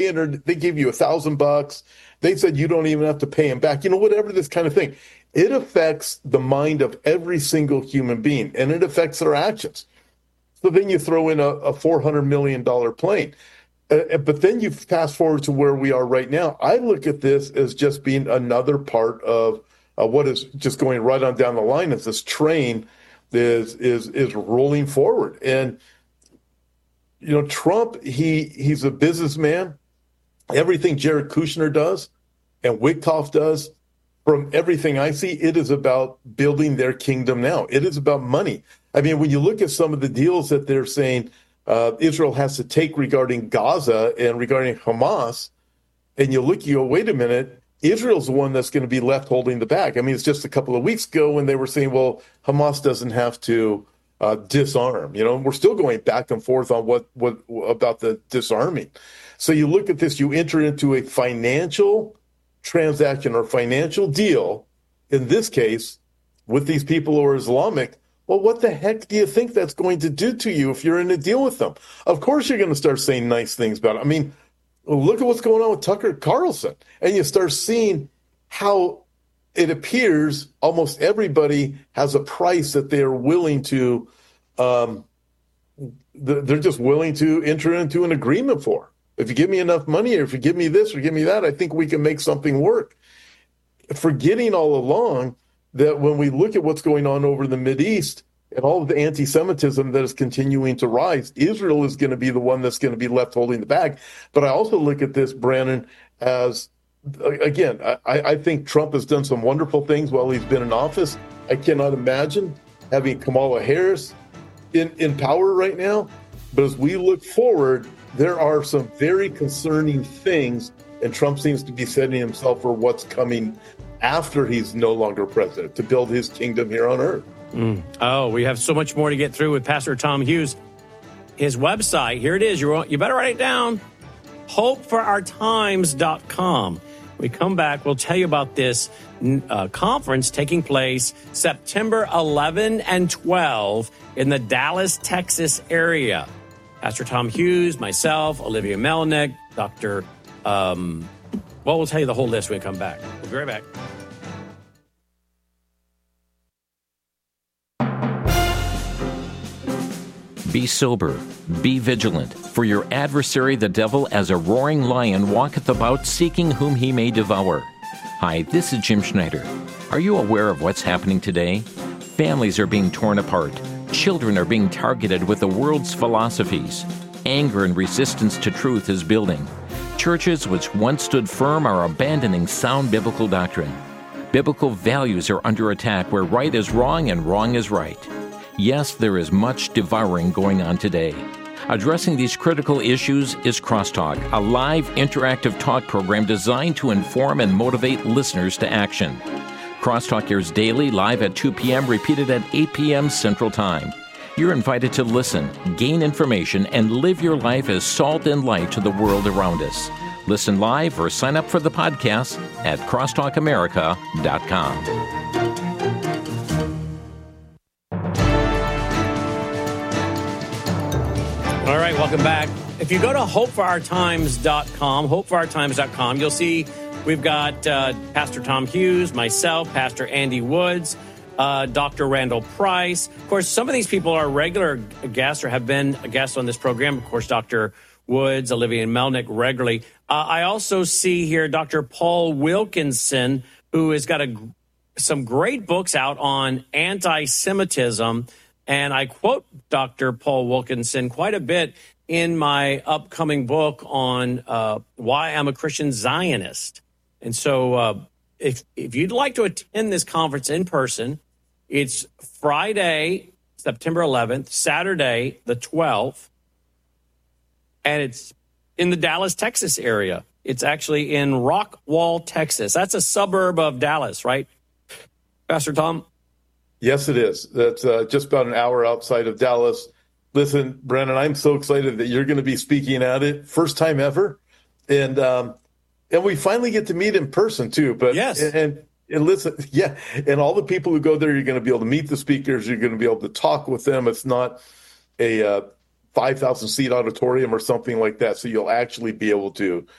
they gave you $1,000. They said you don't even have to pay them back. Whatever this kind of thing. It affects the mind of every single human being, and it affects their actions. So then you throw in a $400 million plane. But then you fast forward to where we are right now. I look at this as just being another part of what is just going right on down the line as this train is rolling forward. And, Trump, he's a businessman. Everything Jared Kushner does and Witkoff does, from everything I see, it is about building their kingdom now. It is about money. I mean, when you look at some of the deals that they're saying Israel has to take regarding Gaza and regarding Hamas, and you go, wait a minute, Israel's the one that's going to be left holding the bag. I mean, it's just a couple of weeks ago when they were saying, well, Hamas doesn't have to disarm. We're still going back and forth on what about the disarming. So you look at this, you enter into a financial transaction or financial deal, in this case, with these people who are Islamic. Well, what the heck do you think that's going to do to you if you're in a deal with them? Of course you're going to start saying nice things about it. I mean, look at what's going on with Tucker Carlson. And you start seeing how it appears almost everybody has a price that they are willing to, they're just willing to enter into an agreement for. If you give me enough money, or if you give me this or give me that, I think we can make something work. Forgetting all along that when we look at what's going on over the Mideast and all of the anti-Semitism that is continuing to rise, Israel is going to be the one that's going to be left holding the bag. But I also look at this, Brandon, as, again, I think Trump has done some wonderful things while he's been in office. I cannot imagine having Kamala Harris in power right now. But as we look forward, there are some very concerning things, and Trump seems to be setting himself for what's coming after he's no longer president, to build his kingdom here on earth. Oh, we have so much more to get through with Pastor Tom Hughes. His website, here it is. You better write it down. HopeForOurTimes.com. We come back, we'll tell you about this conference taking place September 11 and 12 in the Dallas, Texas area. Pastor Tom Hughes, myself, Olivia Melnick, Dr. We'll tell you the whole list when we come back. We'll be right back. Be sober, be vigilant, for your adversary the devil as a roaring lion walketh about seeking whom he may devour. Hi, this is Jim Schneider. Are you aware of what's happening today? Families are being torn apart. Children are being targeted with the world's philosophies. Anger and resistance to truth is building. Churches which once stood firm are abandoning sound biblical doctrine. Biblical values are under attack where right is wrong and wrong is right. Yes, there is much devouring going on today. Addressing these critical issues is Crosstalk, a live interactive talk program designed to inform and motivate listeners to action. Crosstalk airs daily, live at 2 p.m., repeated at 8 p.m. Central Time. You're invited to listen, gain information, and live your life as salt and light to the world around us. Listen live or sign up for the podcast at crosstalkamerica.com. All right, welcome back. If you go to hopeforourtimes.com, you'll see we've got Pastor Tom Hughes, myself, Pastor Andy Woods, Dr. Randall Price. Of course, some of these people are regular guests or have been a guest on this program. Of course, Dr. Woods, Olivia Melnick regularly. I also see here Dr. Paul Wilkinson, who has got some great books out on anti-Semitism. And I quote Dr. Paul Wilkinson quite a bit in my upcoming book on why I'm a Christian Zionist. And so if you'd like to attend this conference in person, it's Friday, September 11th, Saturday, the 12th, and it's in the Dallas, Texas area. It's actually in Rockwall, Texas. That's a suburb of Dallas, right, Pastor Tom? Yes, it is. That's just about an hour outside of Dallas. Listen, Brandon, I'm so excited that you're going to be speaking at it. First time ever. And we finally get to meet in person, too. But yes. And listen, yeah. And all the people who go there, you're going to be able to meet the speakers. You're going to be able to talk with them. It's not a 5,000 seat auditorium or something like that. So you'll actually be able to